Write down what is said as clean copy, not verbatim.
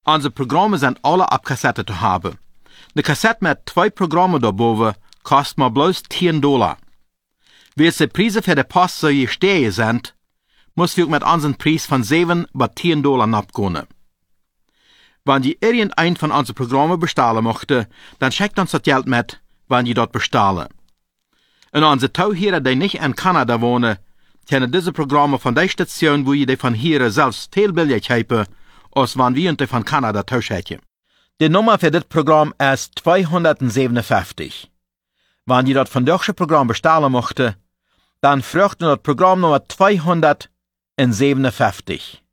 Unsere Programme sind alle auf Kassette zu haben. Eine Kassette mit 2 Programmen daarboven kostet maar bloß $10. Wie die Preise für die Post so gestiegen sind, muss wir mit unseren Preis von $7 bis $10 abgehen. Wenn ihr irgendein von unseren Programmen bestellen möchte, dann schickt uns das Geld mit, wenn ihr dort bestellen. Und unsere Tauhierer, die nicht in Kanada wohnen, können diese Programme von der Station, wo ihr die von hier selbst teilbillig haben, als wenn wir die von Kanada tauschen. Die Nummer für das Programm ist 257. Wenn ihr das von deutschen Programm bestellen möchte, dann fragt ihr das Programm Nummer 257.